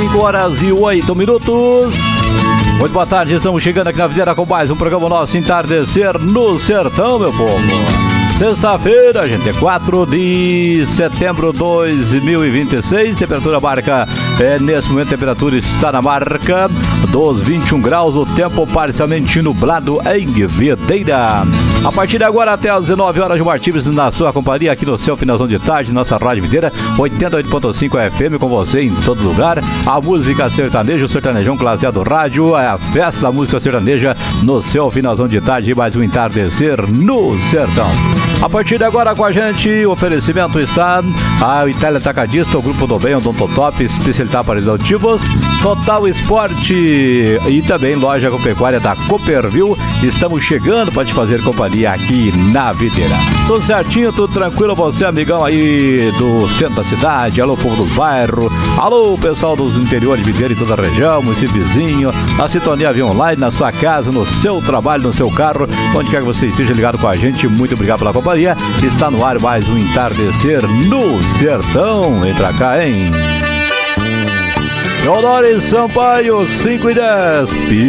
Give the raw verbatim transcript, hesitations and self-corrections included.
cinco horas e oito minutos. Muito boa tarde, estamos chegando aqui na Videira com mais um programa nosso Entardecer no Sertão, meu povo. Sexta-feira, gente, é quatro de setembro de dois mil e vinte e seis, temperatura marca, é, nesse momento a temperatura está na marca dos vinte e um graus, o tempo parcialmente nublado em Videira. A partir de agora até às dezenove horas, Gilmar Tives na sua companhia aqui no seu finalzão de tarde, nossa Rádio Videira, oitenta e oito ponto cinco F M com você em todo lugar. A música sertaneja, o sertanejão classe A do rádio, é a festa da música sertaneja no seu finalzão de tarde, mais um Entardecer no Sertão. A partir de agora com a gente, o oferecimento está a Itália Atacadista, o Grupo do Bem, o Odontotop, especialidade para auditivos, Total Esporte e também Loja Agropecuária da Cooperville. Estamos chegando para te fazer companhia aqui na Videira. Tudo certinho, tudo tranquilo, você amigão aí do centro da cidade, alô povo do bairro, alô pessoal dos interiores de Videira e toda a região, município vizinho, na sintonia via online, na sua casa, no seu trabalho, no seu carro, onde quer que você esteja ligado com a gente, muito obrigado pela companhia. Está no ar mais um Entardecer no Sertão. Vem pra cá, hein? Teodoro Sampaio, cinco e dez.